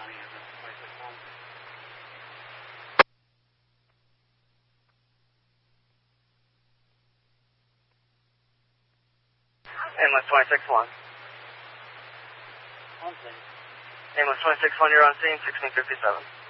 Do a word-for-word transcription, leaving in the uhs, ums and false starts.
Ambulance twenty-six one. Ambulance twenty-six one, you're on scene, sixteen fifty-seven.